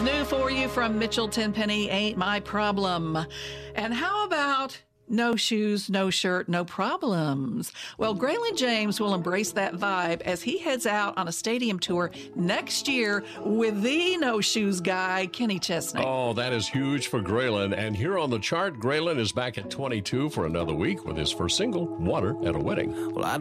new for you from Mitchell Tenpenny, Ain't My Problem. And how about no shoes, no shirt, no problems? Well, Graylin James will embrace that vibe as he heads out on a stadium tour next year with the no shoes guy, Kenny Chesney. Oh, that is huge for Graylin. And here on the chart, Graylin is back at 22 for another week with his first single, Water at a Wedding. Well, I